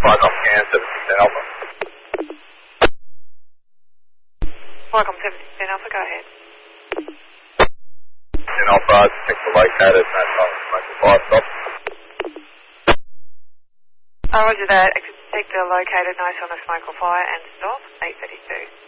Viacom Can 716 Alpha. Viacom 716 Alpha, go ahead. 10 Alpha, check the located, National Smoking Fire stop. Roger that. Detector located, nice on a smoke or fire and stop, 832.